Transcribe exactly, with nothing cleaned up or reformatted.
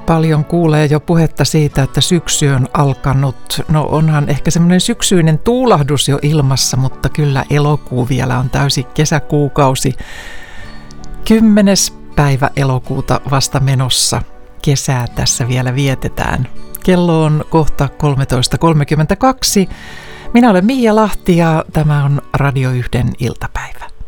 paljon kuulee jo puhetta siitä, että syksy on alkanut. No onhan ehkä semmoinen syksyinen tuulahdus jo ilmassa, mutta kyllä elokuu vielä on täysi kesäkuukausi. Kymmenes päivä elokuuta vasta menossa. Kesää tässä vielä vietetään. Kello on kohta kolmetoista kolmekymmentäkaksi. Minä olen Miia Lahti ja tämä on Radio yhden iltapäivä.